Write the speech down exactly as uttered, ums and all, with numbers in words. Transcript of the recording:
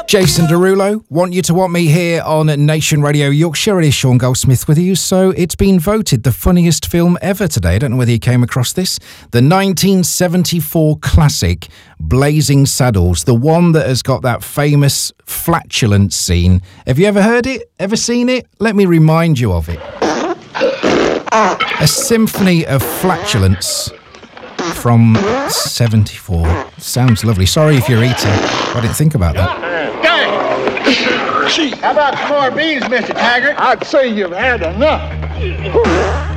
Jason Derulo, Want You to Want Me here on Nation Radio Yorkshire. It is Sean Goldsmith with you. So it's been voted the funniest film ever today. I don't know whether you came across this. The nineteen seventy-four classic Blazing Saddles, the one that has got that famous flatulence scene. Have you ever heard it? Ever seen it? Let me remind you of it. A symphony of flatulence from seventy-four. Sounds lovely. Sorry if you're eating. I didn't think about that. How about some more beans, Mister Taggart? I'd say you've had enough.